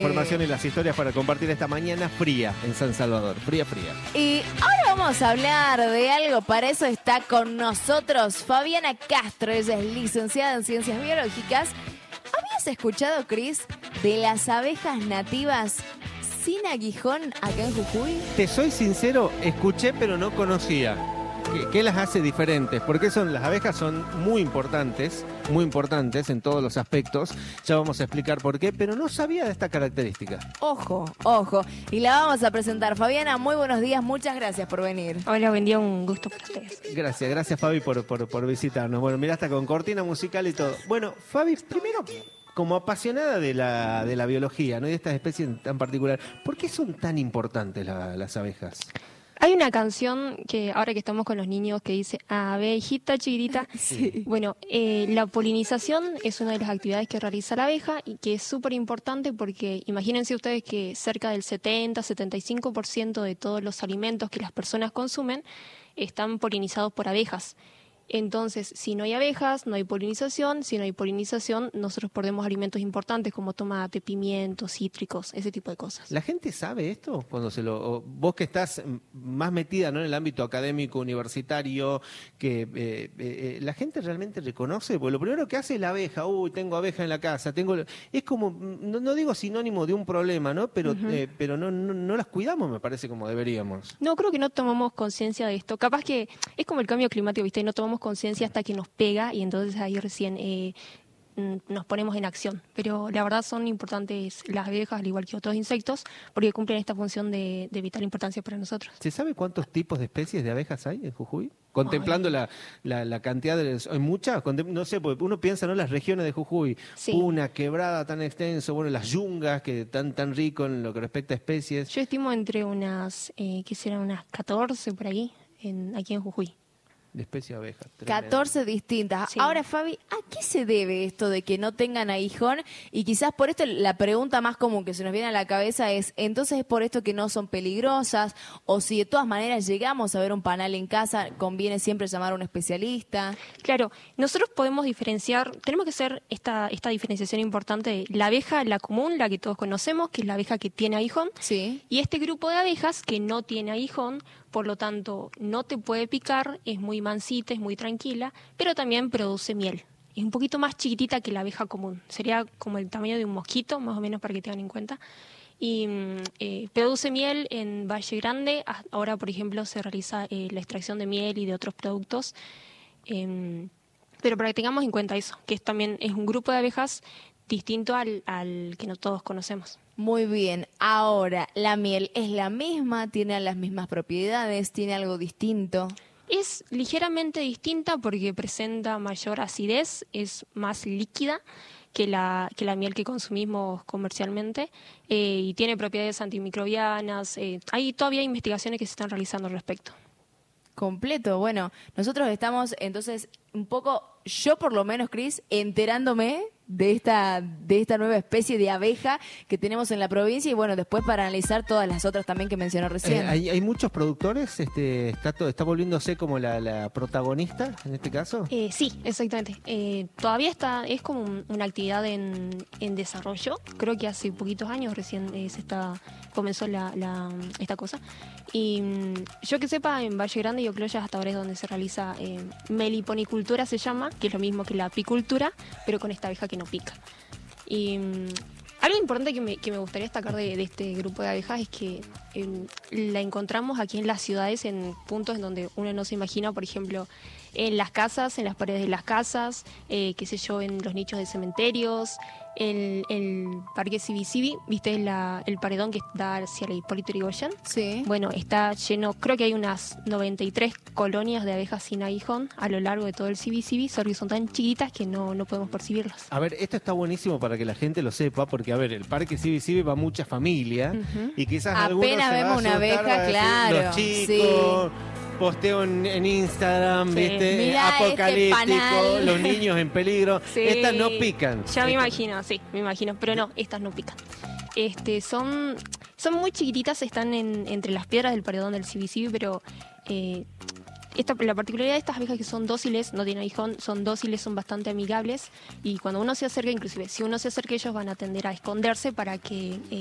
Información y las historias para compartir esta mañana fría en San Salvador. Fría. Y ahora vamos a hablar de algo. Para eso está con nosotros Fabiana Castro. Ella es licenciada en Ciencias Biológicas. ¿Habías escuchado, Cris, de las abejas nativas sin aguijón acá en Jujuy? Te soy sincero, escuché pero no conocía. ¿Qué las hace diferentes? Porque las abejas son muy importantes en todos los aspectos. Ya vamos a explicar por qué, pero no sabía de esta característica. Ojo. Y la vamos a presentar. Fabiana, muy buenos días, muchas gracias por venir. Hola, buen día, un gusto para ustedes. Gracias Fabi por visitarnos. Bueno, mira, hasta con cortina musical y todo. Bueno, Fabi, primero, como apasionada de la biología, ¿no? Y de estas especies tan particular, ¿por qué son tan importantes las abejas? Hay una canción que ahora que estamos con los niños que dice abejita chiquitita. Sí. Bueno, la polinización es una de las actividades que realiza la abeja y que es súper importante porque imagínense ustedes que cerca del 70-75% de todos los alimentos que las personas consumen están polinizados por abejas. Entonces, si no hay abejas, no hay polinización. Si no hay polinización, nosotros perdemos alimentos importantes como tomate, pimiento, cítricos, ese tipo de cosas. ¿La gente sabe esto? Vos que estás más metida, ¿no?, en el ámbito académico, universitario, que la gente realmente reconoce, porque lo primero que hace es la abeja. Tengo abeja en la casa. Es como, no digo sinónimo de un problema, ¿no? Pero, pero no las cuidamos, me parece, como deberíamos. No, creo que no tomamos conciencia de esto. Capaz que es como el cambio climático, ¿viste? No tomamos conciencia hasta que nos pega y entonces ahí recién nos ponemos en acción. Pero la verdad son importantes las abejas, al igual que otros insectos, porque cumplen esta función de vital importancia para nosotros. ¿Se sabe cuántos tipos de especies de abejas hay en Jujuy? Contemplando la cantidad ¿hay muchas? No sé, porque uno piensa, ¿no?, las regiones de Jujuy, sí. Una quebrada tan extenso, bueno, las yungas, que tan rico en lo que respecta a especies. Yo estimo entre unas 14 por ahí, aquí en Jujuy. De especie de abeja. 14 distintas. Sí. Ahora, Fabi, ¿a qué se debe esto de que no tengan aguijón? Y quizás por esto la pregunta más común que se nos viene a la cabeza es, ¿entonces es por esto que no son peligrosas? O si de todas maneras llegamos a ver un panal en casa, ¿conviene siempre llamar a un especialista? Claro, nosotros podemos diferenciar, tenemos que hacer esta diferenciación importante de la abeja, la común, la que todos conocemos, que es la abeja que tiene aguijón, Sí. y este grupo de abejas que no tiene aguijón, por lo tanto no te puede picar, es muy mansita, es muy tranquila, pero también produce miel. Es un poquito más chiquitita que la abeja común, sería como el tamaño de un mosquito, más o menos, para que tengan en cuenta. Y produce miel en Valle Grande. Ahora, por ejemplo, se realiza la extracción de miel y de otros productos. Pero para que tengamos en cuenta eso, que también es un grupo de abejas distinto al que no todos conocemos. Muy bien. Ahora, ¿la miel es la misma? ¿Tiene las mismas propiedades? ¿Tiene algo distinto? Es ligeramente distinta porque presenta mayor acidez, es más líquida que la miel que consumimos comercialmente y tiene propiedades antimicrobianas. Hay todavía investigaciones que se están realizando al respecto. Completo. Bueno, nosotros estamos entonces un poco, yo por lo menos, Cris, enterándome de esta nueva especie de abeja que tenemos en la provincia y bueno, después para analizar todas las otras también que mencionó recién. ¿Hay muchos productores? ¿Está volviéndose como la protagonista en este caso? Sí, exactamente. Todavía es como una actividad en desarrollo. Creo que hace poquitos años recién comenzó esta cosa. Y yo que sepa, en Valle Grande y Ocloya hasta ahora es donde se realiza meliponicultura, se llama, que es lo mismo que la apicultura, pero con esta abeja que no pica. Y algo importante que me gustaría destacar de este grupo de abejas es que la encontramos aquí en las ciudades en puntos en donde uno no se imagina, por ejemplo, en las casas, en las paredes de las casas, qué sé yo, en los nichos de cementerios, el parque Civi, ¿viste el paredón que da hacia el Hipólito Yrigoyen? Sí. Bueno, está lleno, creo que hay unas 93 colonias de abejas sin aguijón a lo largo de todo el Civi, solo que son tan chiquitas que no podemos percibirlas. A ver, esto está buenísimo para que la gente lo sepa, porque a ver, el parque Civi va mucha familia y quizás apenas vemos una abeja, claro. Los chicos, posteo en Instagram, Sí. ¿viste? Mirá Apocalíptico, los niños en peligro. Sí. Estas no pican. Ya me imagino, pero no, estas no pican. Son muy chiquititas, están entre las piedras del paredón del Civi, pero la particularidad de estas abejas que son dóciles, no tienen aguijón, son dóciles, son bastante amigables y cuando uno se acerca, inclusive si uno se acerca ellos van a tender a esconderse para que